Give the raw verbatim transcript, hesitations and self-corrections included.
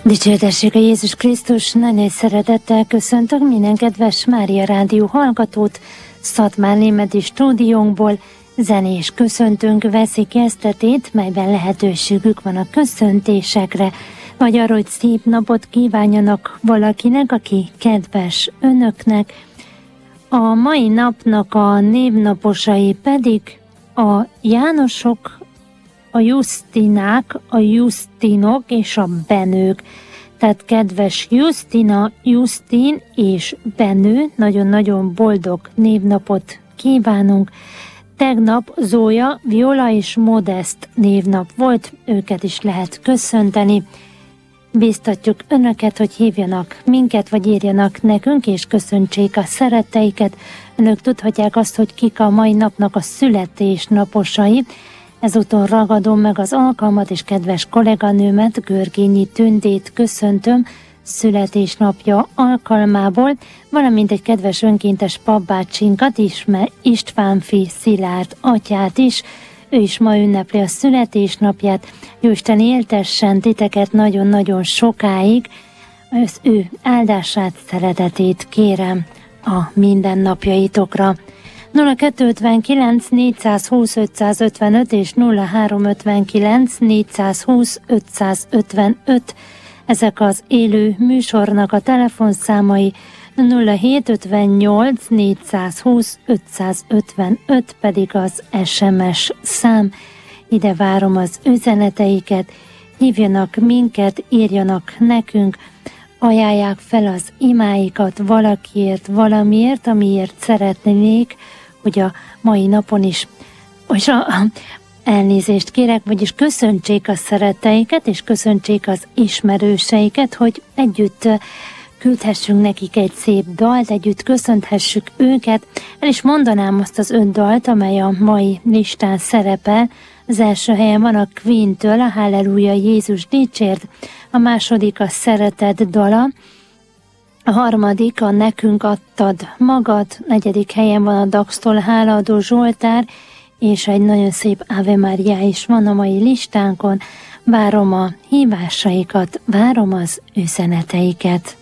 Dicsértessék a Jézus Krisztus, nagyon szeretettel köszöntök minden kedves Mária Rádió hallgatót, Szatmár Németi stúdiónkból. Zenés köszöntőnk veszi kezdetét, melyben lehetőségük van a köszöntésekre, vagy arra, hogy szép napot kívánjanak valakinek, aki kedves önöknek. A mai napnak a névnaposai pedig a Jánosok, a Justinák, a Justinok és a Benők. Tehát kedves Justina, Justin és Benő, nagyon-nagyon boldog névnapot kívánunk. Tegnap Zója, Viola és Modest névnap volt, őket is lehet köszönteni. Bíztatjuk önöket, hogy hívjanak minket, vagy írjanak nekünk, és köszöntsék a szeretteiket. Önök tudhatják azt, hogy kik a mai napnak a születésnaposai. Ezúton ragadom meg az alkalmat, és kedves kolléganőmet, Görgényi Tündét köszöntöm születésnapja alkalmából, valamint egy kedves önkéntes papbácsinkat, Istvánfi Szilárd atyát is. Ő is ma ünnepli a születésnapját. Jóisten éltessen titeket nagyon-nagyon sokáig. Az ő áldását, szeretetét kérem a mindennapjaitokra. nulla kettő ötvenkilenc négyszázhúsz ötszázötvenöt és nulla három ötvenkilenc négyszázhúsz ötszázötvenöt. Ezek az élő műsornak a telefonszámai, nulla hét ötvennyolc négyszázhúsz ötszázötvenöt pedig az es em es szám. Ide várom az üzeneteiket, hívjanak minket, írjanak nekünk, ajánlják fel az imáikat valakiért, valamiért, amiért szeretnék, hogy a mai napon is, és a, a, elnézést kérek, vagyis köszöntsék a szeretteiket, és köszöntsék az ismerőseiket, hogy együtt küldhessünk nekik egy szép dalt, együtt köszönthessük őket. El is mondanám azt az öt dalt, amely a mai listán szerepel. Az első helyen van a Queen-től a Halleluja Jézus dicsérd, a második a Szeretet dala, a harmadik a Nekünk adtad magad, negyedik helyen van a Dax-tól Hálaadó Zsoltár, és egy nagyon szép Ave Maria is van a mai listánkon. Várom a hívásaikat, várom az üzeneteiket.